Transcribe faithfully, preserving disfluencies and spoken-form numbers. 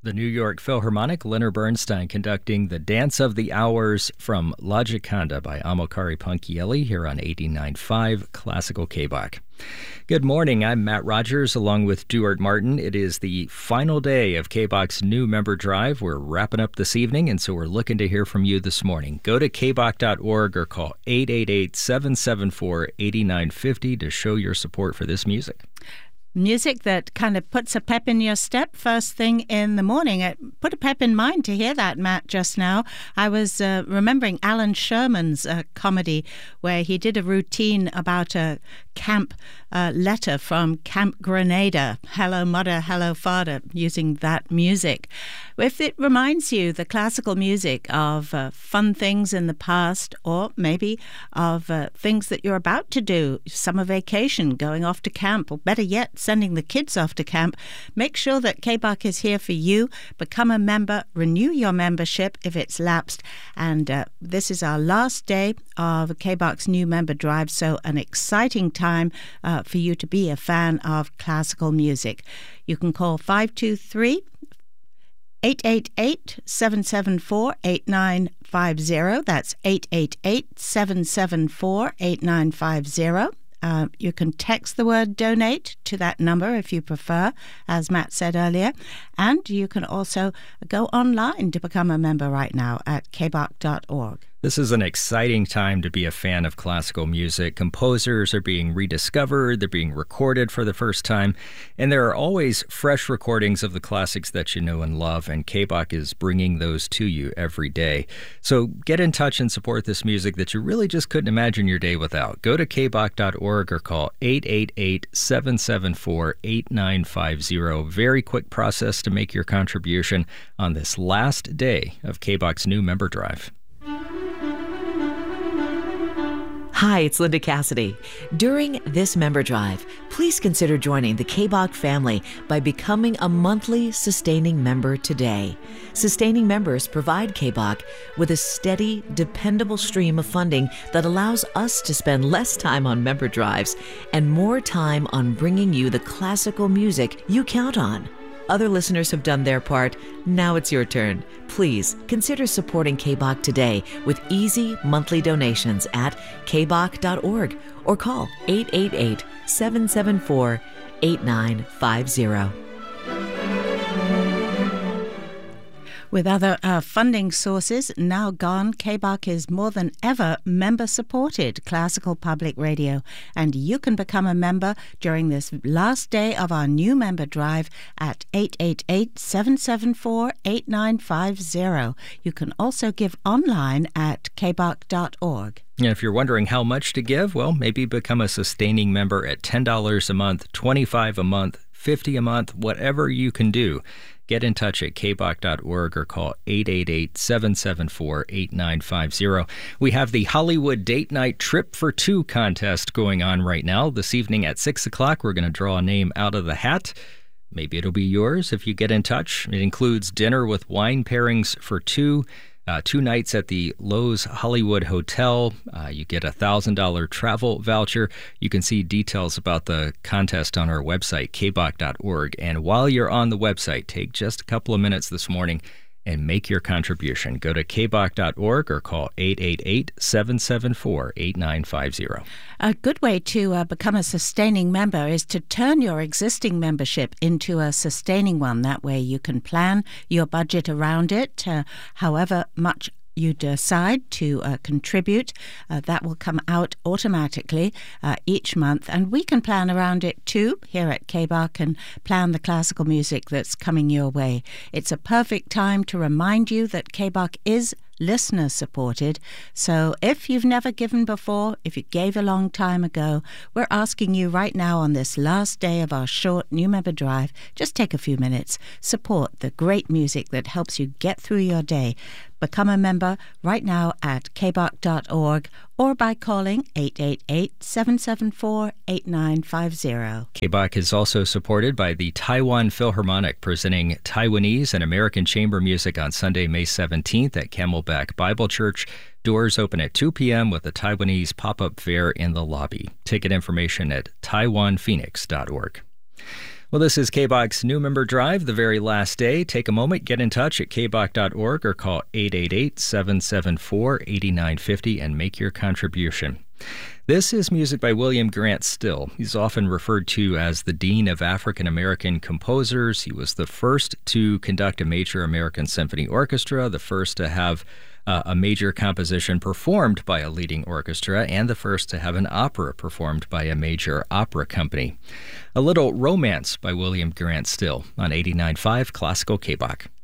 The New York Philharmonic, Leonard Bernstein conducting the Dance of the Hours from La Gioconda by Amilcare Ponchielli here on eighty-nine point five Classical K-Bach. Good morning, I'm Matt Rogers along with Stuart Martin. It is the final day of K-Bach's new member drive. We're wrapping up this evening, and so we're looking to hear from you this morning. Go to k bach dot org or call eight eight eight, seven seven four, eight nine five zero to show your support for this music. Music that kind of puts a pep in your step first thing in the morning. It put a pep in mine to hear that, Matt, just now. I was uh, remembering Alan Sherman's uh, comedy where he did a routine about a camp uh, letter from Camp Grenada. Hello, mother, hello, father, using that music. If it reminds you, the classical music, of uh, fun things in the past, or maybe of uh, things that you're about to do, summer vacation, going off to camp, or better yet, sending the kids off to camp, make sure that K-Bach is here for you. Become a member, renew your membership if it's lapsed, and uh, this is our last day of K-Bach's new member drive, so an exciting time uh, for you to be a fan of classical music. You can call five two three, eight eight eight, seven seven four, eight nine five zero. That's eight eight eight, seven seven four, eight nine five zero. Uh, you can text the word donate to that number if you prefer, as Matt said earlier. And you can also go online to become a member right now at k bach dot org. This is an exciting time to be a fan of classical music. Composers are being rediscovered, they're being recorded for the first time, and there are always fresh recordings of the classics that you know and love, and K-Bach is bringing those to you every day. So get in touch and support this music that you really just couldn't imagine your day without. Go to k bach dot org or call eight eight eight, seven seven four, eight nine five zero. Very quick process to make your contribution on this last day of K-Bach's new member drive. Hi, it's Linda Cassidy. During this member drive, please consider joining the K-Bach family by becoming a monthly sustaining member today. Sustaining members provide K-Bach with a steady, dependable stream of funding that allows us to spend less time on member drives and more time on bringing you the classical music you count on. Other listeners have done their part. Now it's your turn. Please consider supporting K-Bach today with easy monthly donations at k bach dot org or call eight eight eight, seven seven four, eight nine five zero. With other uh, funding sources now gone, K-Bach is more than ever member-supported classical public radio, and you can become a member during this last day of our new member drive at eight eight eight, seven seven four, eight nine five zero. You can also give online at k bach dot org. And if you're wondering how much to give, well, maybe become a sustaining member at ten dollars a month, twenty-five dollars a month, fifty dollars a month, whatever you can do. Get in touch at k bach dot org or call eight eight eight, seven seven four, eight nine five zero. We have the Hollywood Date Night Trip for Two contest going on right now. This evening at six o'clock, we're going to draw a name out of the hat. Maybe it'll be yours if you get in touch. It includes dinner with wine pairings for two, Uh, two nights at the Loews Hollywood Hotel. Uh, you get a one thousand dollars travel voucher. You can see details about the contest on our website, k bach dot org. And while you're on the website, take just a couple of minutes this morning and make your contribution. Go to k bach dot org or call eight eight eight, seven seven four, eight nine five zero. A good way to uh, become a sustaining member is to turn your existing membership into a sustaining one. That way you can plan your budget around it, uh, however much you decide to uh, contribute. Uh, that will come out automatically uh, each month, and we can plan around it too here at K-Bach and plan the classical music that's coming your way. It's a perfect time to remind you that K-Bach is listener supported. So if you've never given before, if you gave a long time ago, we're asking you right now on this last day of our short new member drive, just take a few minutes, support the great music that helps you get through your day. Become a member right now at k bach dot org or by calling eight eight eight, seven seven four, eight nine five zero. K-Bach is also supported by the Taiwan Philharmonic, presenting Taiwanese and American chamber music on Sunday, May seventeenth at Camelback Bible Church. Doors open at two p.m. with a Taiwanese pop-up fair in the lobby. Ticket information at taiwan phoenix dot org. Well, this is K B O C's New Member Drive, the very last day. Take a moment, get in touch at k b o c dot org or call eight eight eight, seven seven four, eight nine five zero and make your contribution. This is music by William Grant Still. He's often referred to as the Dean of African American Composers. He was the first to conduct a major American symphony orchestra, the first to have uh, a major composition performed by a leading orchestra, and the first to have an opera performed by a major opera company. A Little Romance by William Grant Still on eighty-nine point five Classical K B O C.